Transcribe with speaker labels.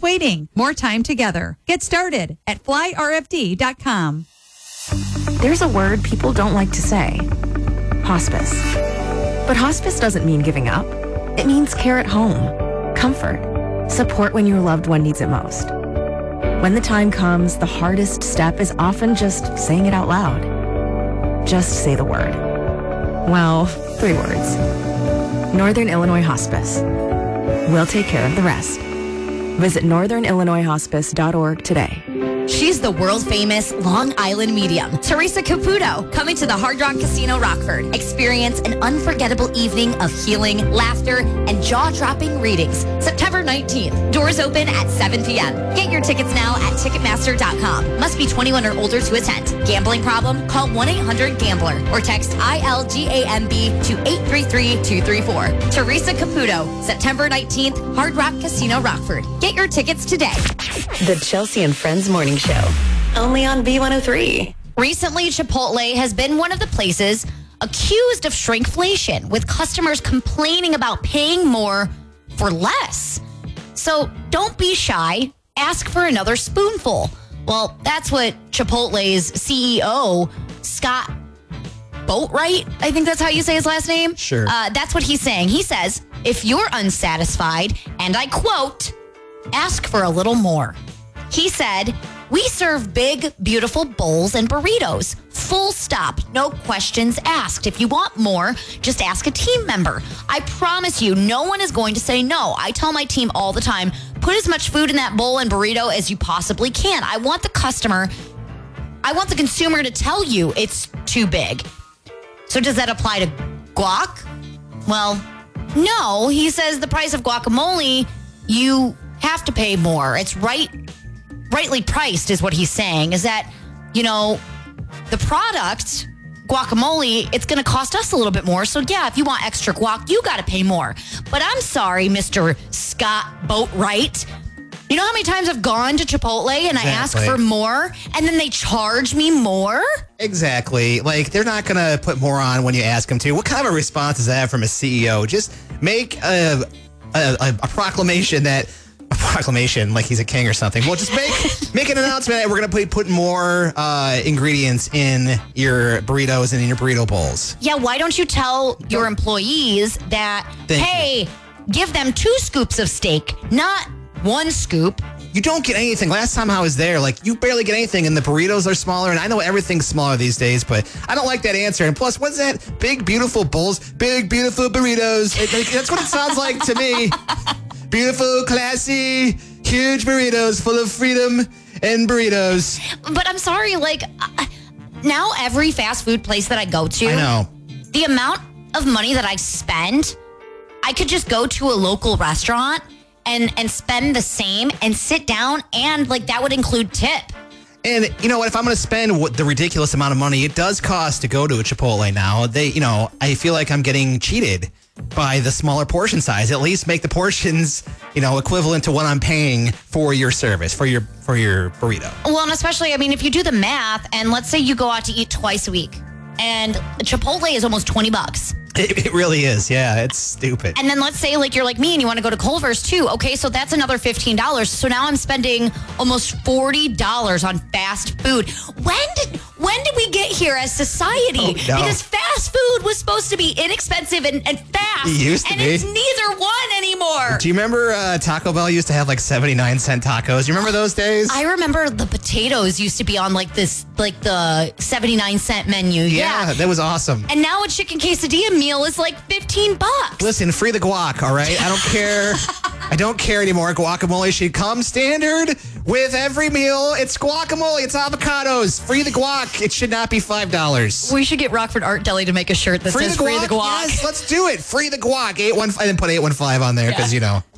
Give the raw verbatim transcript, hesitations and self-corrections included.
Speaker 1: waiting, more time together. Get started at fly r f d dot com.
Speaker 2: There's a word people don't like to say. Hospice. But hospice doesn't mean giving up. It means care at home, comfort, support when your loved one needs it most. When the time comes, the hardest step is often just saying it out loud. Just say the word. Well, three words. Northern Illinois Hospice. We'll take care of the rest. Visit northern illinois hospice dot org today.
Speaker 3: She's the world-famous Long Island medium, Teresa Caputo, coming to the Hard Rock Casino Rockford. Experience an unforgettable evening of healing, laughter, and jaw-dropping readings. September nineteenth. Doors open at seven p.m. Get your tickets now at ticketmaster dot com. Must be twenty-one or older to attend. Gambling problem? Call one eight hundred gambler or text I L G A M B to eight three three, two three four. Teresa Caputo, September nineteenth, Hard Rock Casino Rockford. Get your tickets today.
Speaker 2: The Chelsea and Friends Morning Show, only on B one oh three.
Speaker 3: Recently, Chipotle has been one of the places accused of shrinkflation, with customers complaining about paying more for less. So don't be shy. Ask for another spoonful. Well, that's what Chipotle's C E O, Scott Boatwright, I think that's how you say his last name.
Speaker 4: Sure.
Speaker 3: Uh, that's what he's saying. He says, if you're unsatisfied, and I quote, ask for a little more. He said, we serve big, beautiful bowls and burritos. Full stop. No questions asked. If you want more, just ask a team member. I promise you, no one is going to say no. I tell my team all the time, put as much food in that bowl and burrito as you possibly can. I want the customer, I want the consumer to tell you it's too big. So does that apply to guac? Well, no. He says the price of guacamole, you have to pay more. It's right, rightly priced is what he's saying, is that, you know, the product, guacamole, it's going to cost us a little bit more. So yeah, if you want extra guac, you got to pay more. But I'm sorry, Mister Scott Boatwright. You know how many times I've gone to Chipotle and
Speaker 4: exactly.
Speaker 3: I ask for more and then they charge me more?
Speaker 4: Exactly. Like, they're not going to put more on when you ask them to. What kind of a response is that from a C E O? Just make a, a, a, a proclamation that A proclamation like he's a king or something. Well, just make make an announcement that we're going to be putting more uh, ingredients in your burritos and in your burrito bowls.
Speaker 3: Yeah, why don't you tell your employees that,
Speaker 4: Thank
Speaker 3: hey,
Speaker 4: you.
Speaker 3: give them two scoops of steak, not one scoop.
Speaker 4: You don't get anything. Last time I was there, like, you barely get anything, and the burritos are smaller, and I know everything's smaller these days, but I don't like that answer. And plus, what's that? Big, beautiful bowls, big, beautiful burritos. It, it, that's what it sounds like to me. Beautiful, classy, huge burritos full of freedom and burritos.
Speaker 3: But I'm sorry, like, uh, now every fast food place that I go to,
Speaker 4: I know.
Speaker 3: the amount of money that I spend, I could just go to a local restaurant and, and spend the same and sit down, and, like, that would include tip.
Speaker 4: And you know what? If I'm going to spend what, the ridiculous amount of money it does cost to go to a Chipotle now, they, you know, I feel like I'm getting cheated by the smaller portion size. At least make the portions, you know, equivalent to what I'm paying for your service, for your for your burrito.
Speaker 3: Well, and especially, I mean, if you do the math, and let's say you go out to eat twice a week, and Chipotle is almost twenty bucks.
Speaker 4: It, it really is. Yeah, it's stupid.
Speaker 3: And then let's say, like, you're like me and you want to go to Culver's too. Okay, so that's another fifteen dollars. So now I'm spending almost forty dollars on fast food. When did when did we get here as society?
Speaker 4: Oh, no.
Speaker 3: Because fast food was supposed to be inexpensive and, and fast.
Speaker 4: It used to
Speaker 3: and
Speaker 4: be.
Speaker 3: it's neither one anymore.
Speaker 4: Do you remember uh, Taco Bell used to have like seventy-nine cent tacos? You remember those days?
Speaker 3: I remember the potatoes used to be on like this, like the seventy-nine cent menu.
Speaker 4: yeah,
Speaker 3: Yeah.
Speaker 4: that was awesome.
Speaker 3: And now a chicken quesadilla meal is like fifteen bucks.
Speaker 4: Listen, free the guac, all right? I don't care. I don't care anymore. Guacamole should come standard with every meal. It's guacamole. It's avocados. Free the guac. It should not be five dollars.
Speaker 3: We should get Rockford Art Deli to make a shirt that
Speaker 4: Free
Speaker 3: says
Speaker 4: the guac?
Speaker 3: free the guac.
Speaker 4: Yes, let's do it. Free the guac. eight one five. I didn't put eight one five on there because,
Speaker 3: Yeah.
Speaker 4: you know,